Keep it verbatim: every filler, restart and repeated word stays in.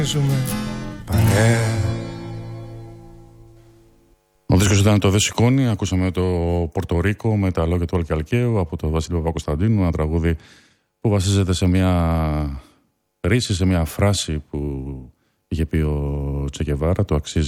Ο δίσκος ήταν το «Δε σηκώνει». Ακούσαμε το Πορτορίκο με τα λόγια του Αλκαλκαίου από το Βασίλη Παπακοσταντίνου. Ένα τραγούδι που βασίζεται σε μια ρίση, σε μια φράση που είχε πει ο Τσεκεβάρα. Το αξίζει